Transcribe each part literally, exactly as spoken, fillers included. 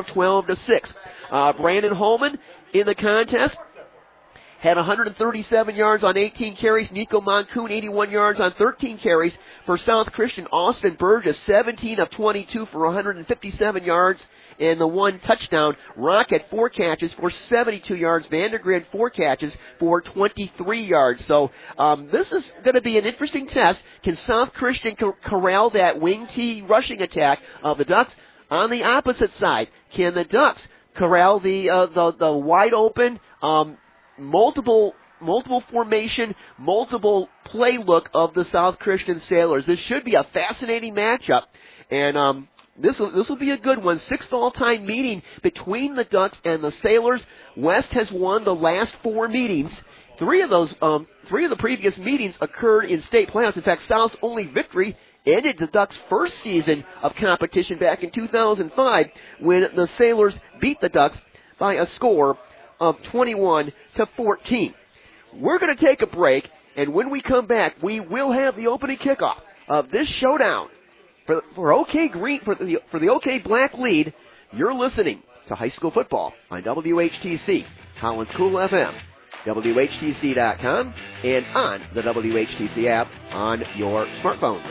of twelve to six. Uh, Brandon Holman in the contest had one hundred thirty-seven yards on eighteen carries. Nico Moncoon, eighty-one yards on thirteen carries. For South Christian, Austin Burgess, seventeen of twenty-two for one hundred fifty-seven yards and the one touchdown. Rocket, four catches for seventy-two yards. Vandergrid, four catches for twenty-three yards. So um, this is going to be an interesting test. Can South Christian cor- corral that wing T rushing attack of the Ducks? On the opposite side, can the Ducks corral the uh, the, the wide open, um, multiple multiple formation, multiple play look of the South Christian Sailors? This should be a fascinating matchup, and um, this will this will be a good one. Sixth all-time meeting between the Ducks and the Sailors. West has won the last four meetings. Three of those, um, three of the previous meetings occurred in state playoffs. In fact, South's only victory ended the Ducks' first season of competition back in two thousand five when the Sailors beat the Ducks by a score of twenty-one to fourteen. We're going to take a break, and when we come back, we will have the opening kickoff of this showdown for for OK Green for the for the OK Black lead. You're listening to high school football on W H T C, Holland's Cool F M, W H T C dot com, and on the W H T C app on your smartphone.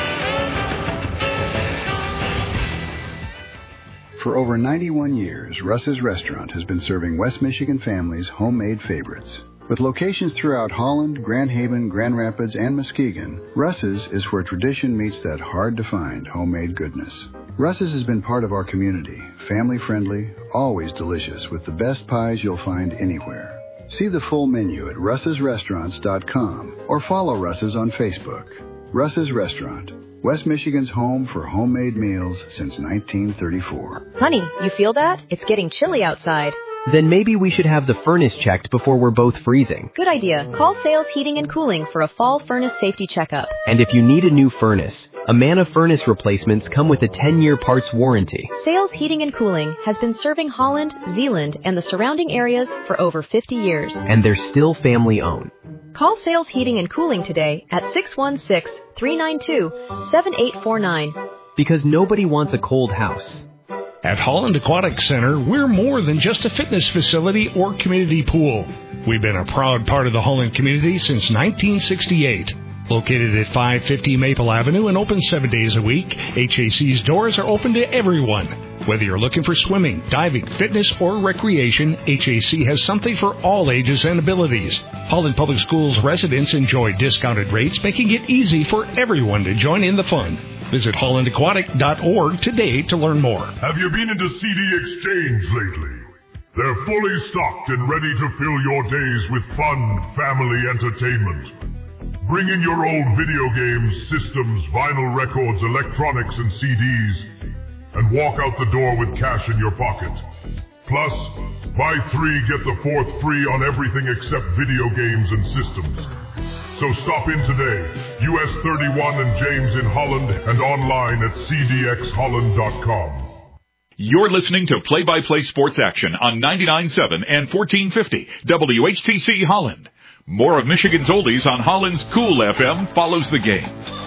For over ninety-one years, Russ's Restaurant has been serving West Michigan families homemade favorites. With locations throughout Holland, Grand Haven, Grand Rapids, and Muskegon, Russ's is where tradition meets that hard-to-find homemade goodness. Russ's has been part of our community, family-friendly, always delicious, with the best pies you'll find anywhere. See the full menu at russ's restaurants dot com or follow Russ's on Facebook. Russ's Restaurant, West Michigan's home for homemade meals since nineteen thirty-four. Honey, you feel that? It's getting chilly outside. Then maybe we should have the furnace checked before we're both freezing. Good idea. Call Sales Heating and Cooling for a fall furnace safety checkup. And if you need a new furnace, Amana furnace replacements come with a ten-year parts warranty. Sales Heating and Cooling has been serving Holland, Zeeland, and the surrounding areas for over fifty years. And they're still family-owned. Call Sales Heating and Cooling today at six one six, three nine two, seven eight four nine. Because nobody wants a cold house. At Holland Aquatic Center, we're more than just a fitness facility or community pool. We've been a proud part of the Holland community since nineteen sixty-eight. Located at five fifty Maple Avenue and open seven days a week, H A C's doors are open to everyone. Whether you're looking for swimming, diving, fitness, or recreation, H A C has something for all ages and abilities. Holland Public Schools residents enjoy discounted rates, making it easy for everyone to join in the fun. Visit holland aquatic dot org today to learn more. Have you been into C D Exchange lately? They're fully stocked and ready to fill your days with fun, family entertainment. Bring in your old video games, systems, vinyl records, electronics, and C Ds, and walk out the door with cash in your pocket. Plus, buy three, get the fourth free on everything except video games and systems. So stop in today, U S thirty-one and James in Holland, and online at c d x holland dot com. You're listening to Play-by-Play Sports Action on ninety-nine point seven and fourteen fifty W H T C Holland. More of Michigan's oldies on Holland's Cool F M follows the game.